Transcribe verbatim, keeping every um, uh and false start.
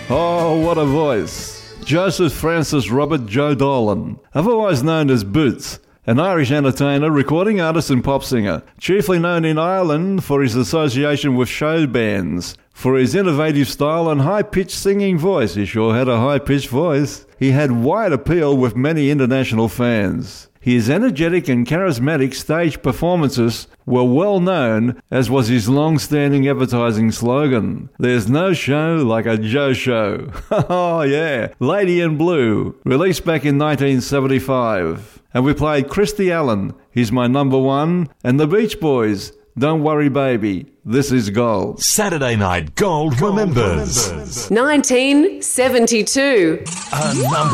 Oh, what a voice. Joseph Francis Robert Joe Dolan, otherwise known as Boots, an Irish entertainer, recording artist and pop singer, chiefly known in Ireland for his association with show bands. For his innovative style and high-pitched singing voice, he sure had a high-pitched voice. He had wide appeal with many international fans. His energetic and charismatic stage performances were well known, as was his long-standing advertising slogan, "There's no show like a Joe show." Oh yeah, Lady in Blue, released back in nineteen seventy-five. And we played Christy Allen, He's My Number One, and the Beach Boys, Don't Worry Baby, This Is Gold. Saturday Night Gold, Gold remembers. nineteen seventy-two. A number